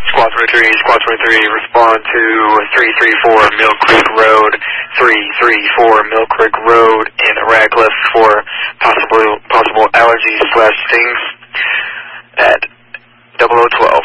Squad 23, respond to 334 Mill Creek Road, 334 Mill Creek Road in Radcliffe for possible allergies/stings at 0012.